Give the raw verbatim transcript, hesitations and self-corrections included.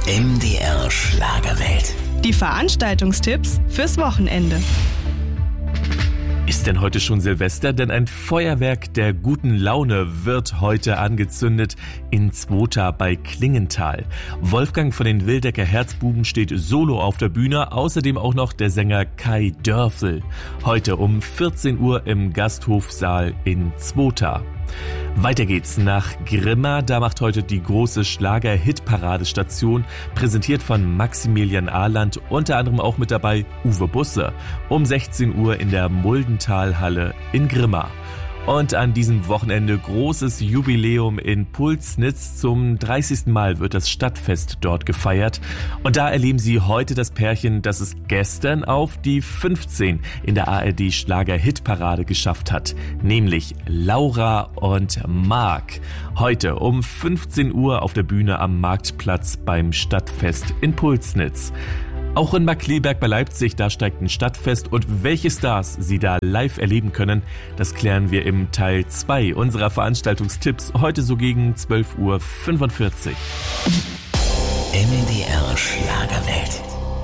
M D R Schlagerwelt. Die Veranstaltungstipps fürs Wochenende. Ist denn heute schon Silvester? Denn ein Feuerwerk der guten Laune wird heute angezündet in Zwota bei Klingenthal. Wolfgang von den Wildecker Herzbuben steht solo auf der Bühne, außerdem auch noch der Sänger Kai Dörfel. Heute um vierzehn Uhr im Gasthofsaal in Zwota. Weiter geht's nach Grimma, da macht heute die große Schlager-Hit-Paradestation, präsentiert von Maximilian Ahland, unter anderem auch mit dabei Uwe Busse, um sechzehn Uhr in der Muldentalhalle in Grimma. Und an diesem Wochenende großes Jubiläum in Pulsnitz. Zum dreißigsten Mal wird das Stadtfest dort gefeiert. Und da erleben Sie heute das Pärchen, das es gestern auf die fünfzehn in der A R D Schlager-Hitparade geschafft hat. Nämlich Laura und Marc. Heute um fünfzehn Uhr auf der Bühne am Marktplatz beim Stadtfest in Pulsnitz. Auch in Markkleeberg bei Leipzig, da steigt ein Stadtfest, und welche Stars Sie da live erleben können, das klären wir im Teil zwei unserer Veranstaltungstipps, heute so gegen zwölf Uhr fünfundvierzig. M D R Schlagerwelt.